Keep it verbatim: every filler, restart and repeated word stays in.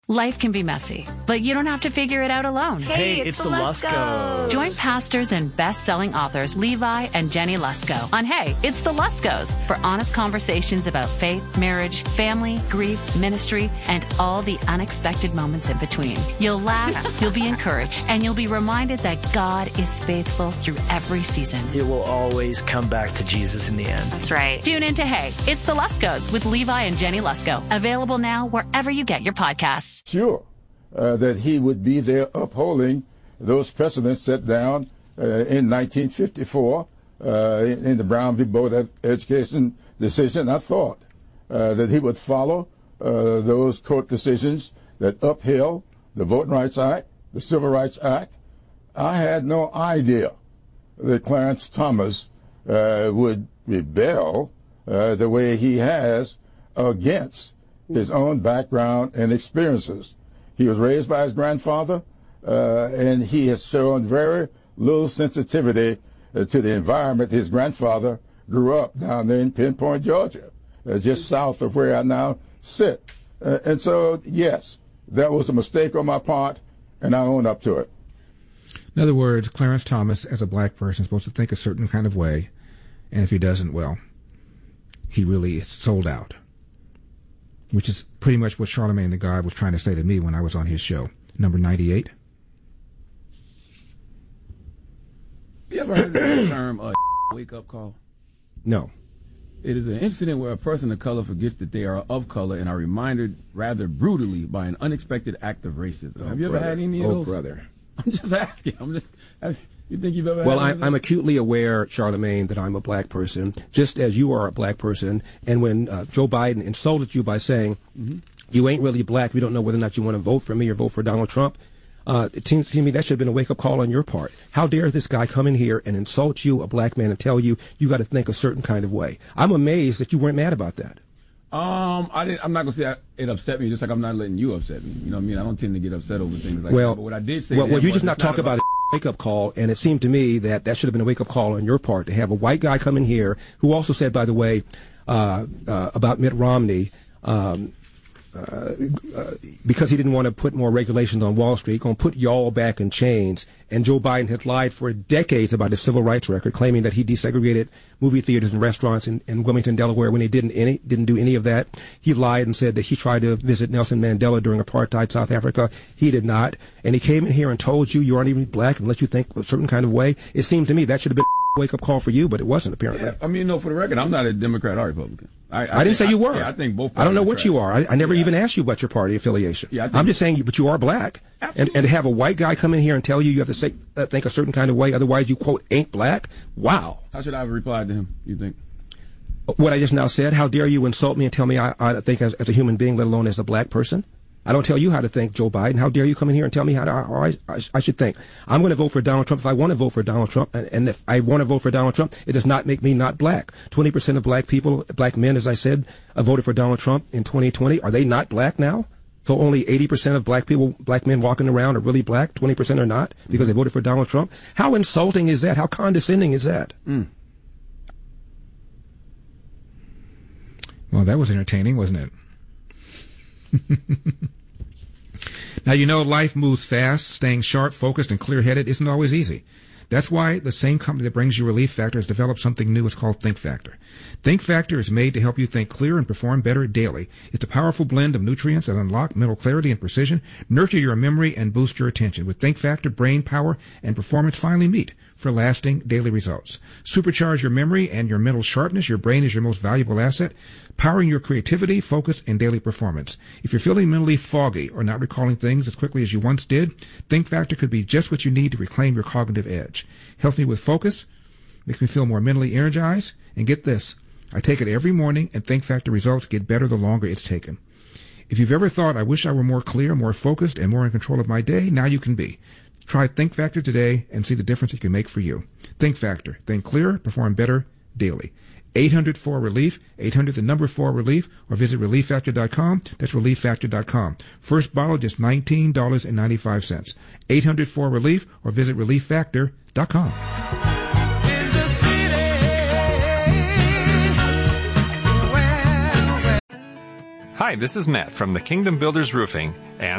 Life can be messy, but you don't have to figure it out alone. Hey, Hey, it's, it's the the Luskos. Join pastors and best-selling authors Levi and Jenny Lusko on Hey, It's the Luskos for honest conversations about faith, marriage, family, grief, ministry, and all the unexpected moments in between. You'll laugh, you'll be encouraged, and you'll be reminded that God is faithful through every season. It will always come back to Jesus in the end. That's right. Tune in to Hey, It's the Luskos with Levi and Jenny Lusko. Available now wherever you get your podcasts. Sure, uh, that he would be there upholding those precedents set down uh, in nineteen fifty-four uh, in, in the Brown v. Board of Education decision. I thought uh, that he would follow uh, those court decisions that upheld the Voting Rights Act, the Civil Rights Act. I had no idea that Clarence Thomas uh, would rebel uh, the way he has against his own background and experiences. He was raised by his grandfather, uh, and he has shown very little sensitivity uh, to the environment. His grandfather grew up down there in Pinpoint, Georgia, uh, just south of where I now sit. Uh, and so, yes, that was a mistake on my part, and I own up to it. In other words, Clarence Thomas, as a black person, is supposed to think a certain kind of way, and if he doesn't, well, he really is sold out. Which is pretty much what Charlemagne the God was trying to say to me when I was on his show. Number ninety-eight. You ever heard the term uh, wake-up call? No. It is an incident where a person of color forgets that they are of color and are reminded rather brutally by an unexpected act of racism. Oh, Have you brother. ever had any of oh, those? Oh, brother. I'm just asking. I'm just. Have, you think you've ever well, had I, any I'm acutely aware, Charlemagne, that I'm a black person, just as you are a black person. And when uh, Joe Biden insulted you by saying, mm-hmm. you ain't really black, we don't know whether or not you want to vote for me or vote for Donald Trump, uh, it seems to me that should have been a wake-up call on your part. How dare this guy come in here and insult you, a black man, and tell you you got to think a certain kind of way? I'm amazed that you weren't mad about that. Um, I didn't. I'm not gonna say it upset me, just like I'm not letting you upset me. You know what I mean? I don't tend to get upset over things like well, that. But what I did say, well, to well him you was just not it's talk about, about a wake-up call, and it seemed to me that that should have been a wake-up call on your part to have a white guy come in here who also said, by the way, uh, uh, about Mitt Romney. Um, Uh, uh, because he didn't want to put more regulations on Wall Street, going to put y'all back in chains. And Joe Biden had lied for decades about his civil rights record, claiming that he desegregated movie theaters and restaurants in, in Wilmington, Delaware, when he didn't any didn't do any of that. He lied and said that he tried to visit Nelson Mandela during apartheid South Africa. He did not. And he came in here and told you you aren't even black and let you think a certain kind of way. It seems to me that should have been a wake-up call for you, but it wasn't, apparently. Yeah, I mean, no, for the record, I'm not a Democrat or Republican. I, I, I didn't think, say you were. I, yeah, I think both. I don't know what correct. you are. I, I never yeah. even asked you about your party affiliation. Yeah, I think I'm just saying, you, but you are black. And, and to have a white guy come in here and tell you you have to say, uh, think a certain kind of way, otherwise you, quote, ain't black? Wow. How should I have replied to him, you think? What I just now said, how dare you insult me and tell me I, I think as, as a human being, let alone as a black person? I don't tell you how to think, Joe Biden. How dare you come in here and tell me how, to, how I, I, I should think? I'm going to vote for Donald Trump if I want to vote for Donald Trump. And, and if I want to vote for Donald Trump, it does not make me not black. twenty percent of black people, black men, as I said, uh, voted for Donald Trump in twenty twenty. Are they not black now? So only eighty percent of black people, black men walking around are really black, twenty percent are not because they voted for Donald Trump? How insulting is that? How condescending is that? Mm. Well, that was entertaining, wasn't it? Now, you know, life moves fast. Staying sharp, focused, and clear-headed isn't always easy. That's why the same company that brings you Relief Factor has developed something new. It's called Think Factor. Think Factor is made to help you think clear and perform better daily. It's a powerful blend of nutrients that unlock mental clarity and precision, nurture your memory, and boost your attention. With Think Factor, brain power and performance finally meet for lasting daily results. Supercharge your memory and your mental sharpness. Your brain is your most valuable asset, powering your creativity, focus, and daily performance. If you're feeling mentally foggy or not recalling things as quickly as you once did, Think Factor could be just what you need to reclaim your cognitive edge. Helps me with focus, makes me feel more mentally energized, and get this, I take it every morning, and Think Factor results get better the longer it's taken. If you've ever thought, I wish I were more clear, more focused, and more in control of my day, now you can be. Try Think Factor today and see the difference it can make for you. Think Factor. Think clearer, perform better daily. eight hundred four relief, eight hundred the number four relief, or visit relief factor dot com. That's relief factor dot com. First bottle just nineteen dollars and ninety-five cents. eight hundred four relief, or visit relief factor dot com. Hi, this is Matt from the Kingdom Builders Roofing, and